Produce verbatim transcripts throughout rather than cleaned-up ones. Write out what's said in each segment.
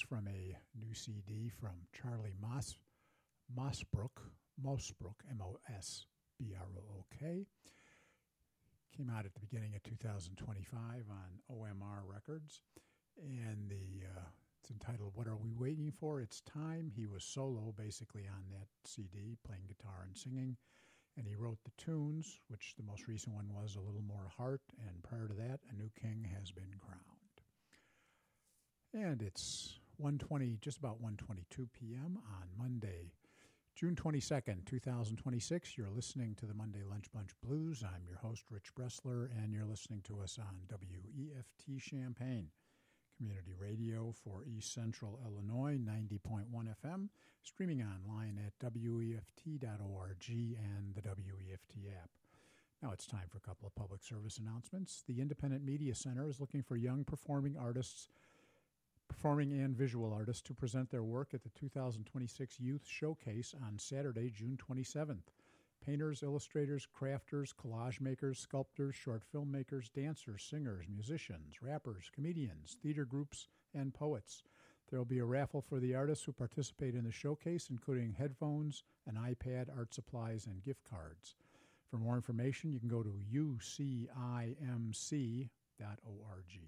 from a new C D from Charlie Moss, Mossbrook, Mosbrook, M O S B R O O K. Came out at the beginning of two thousand twenty-five on O M R Records. And the uh, it's entitled, What Are We Waiting For? It's Time. He was solo basically on that C D, playing guitar and singing. And he wrote the tunes, which the most recent one was A Little More Heart. And prior to that, A New King Has Been Crowned. And it's one twenty, just about one twenty-two p.m. on Monday, June twenty-second, twenty twenty-six. You're listening to the Monday Lunch Bunch Blues. I'm your host, Rich Bressler, and you're listening to us on W E F T Champaign Community Radio for East Central Illinois, ninety point one F M, streaming online at W E F T dot org and the W E F T app. Now it's time for a couple of public service announcements. The Independent Media Center is looking for young performing artists, performing and visual artists to present their work at the two thousand twenty-six Youth Showcase on Saturday, June twenty-seventh. Painters, illustrators, crafters, collage makers, sculptors, short filmmakers, dancers, singers, musicians, rappers, comedians, theater groups, and poets. There will be a raffle for the artists who participate in the showcase, including headphones, an iPad, art supplies, and gift cards. For more information, you can go to U C I M C dot org.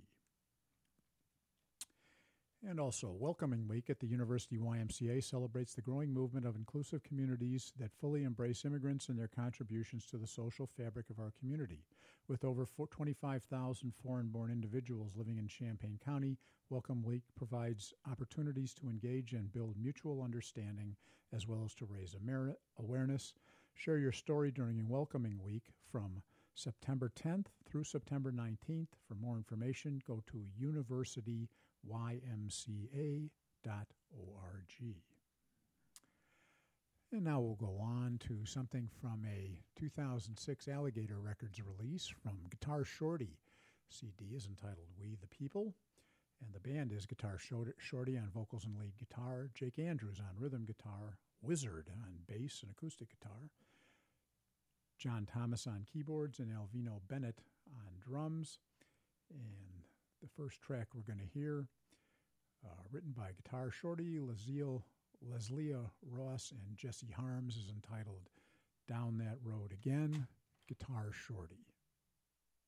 And also, Welcoming Week at the University Y M C A celebrates the growing movement of inclusive communities that fully embrace immigrants and their contributions to the social fabric of our community. With over twenty-five thousand foreign-born individuals living in Champaign County, Welcome Week provides opportunities to engage and build mutual understanding, as well as to raise awareness. Share your story during Welcoming Week from September tenth through September nineteenth. For more information, go to university Y M C A dot org. And now we'll go on to something from a two thousand six Alligator Records release from Guitar Shorty. C D is entitled We the People, and the band is Guitar Shorty on vocals and lead guitar, Jake Andrews on rhythm guitar, Wizard on bass and acoustic guitar, John Thomas on keyboards, and Alvino Bennett on drums. And the first track we're going to hear, uh, written by Guitar Shorty, Leslie, Leslia Ross, and Jesse Harms, is entitled Down That Road Again, Guitar Shorty.